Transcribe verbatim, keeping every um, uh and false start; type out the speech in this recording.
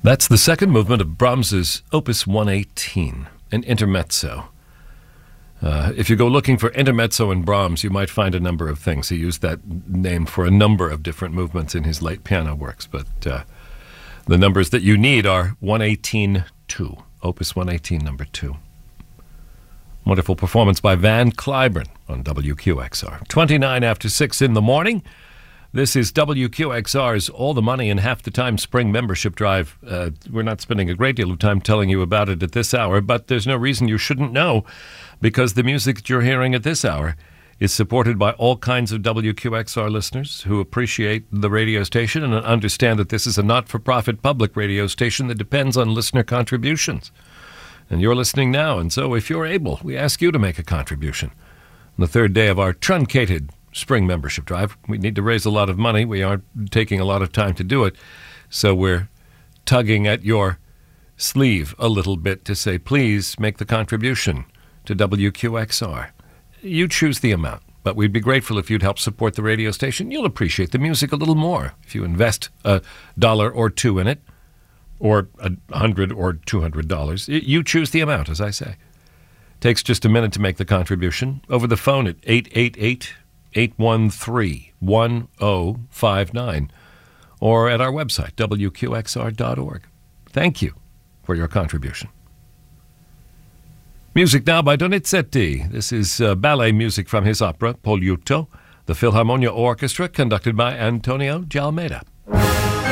That's the second movement of Brahms's Opus one eighteen, an intermezzo. Uh, if you go looking for intermezzo in Brahms, you might find a number of things. He used that name for a number of different movements in his late piano works, but uh, the numbers that you need are one eighteen two, Opus one eighteen, number two. Wonderful performance by Van Cliburn on W Q X R. twenty-nine after six in the morning. This is W Q X R's All the Money in Half the Time Spring Membership Drive. Uh, we're not spending a great deal of time telling you about it at this hour, but there's no reason you shouldn't know, because the music that you're hearing at this hour is supported by all kinds of W Q X R listeners who appreciate the radio station and understand that this is a not-for-profit public radio station that depends on listener contributions. And you're listening now, and so if you're able, we ask you to make a contribution. On the third day of our truncated spring membership drive, we need to raise a lot of money. We aren't taking a lot of time to do it, so we're tugging at your sleeve a little bit to say, please make the contribution to W Q X R. You choose the amount, but we'd be grateful if you'd help support the radio station. You'll appreciate the music a little more if you invest a dollar or two in it, or a hundred or two hundred dollars. You choose the amount, as I say. Takes just a minute to make the contribution over the phone at eight eight eight, eight one three, one zero five nine or at our website, W Q X R dot org. Thank you for your contribution. Music now by Donizetti. This is uh, ballet music from his opera, Poliuto, the Philharmonia Orchestra, conducted by Antonio Gialmeida.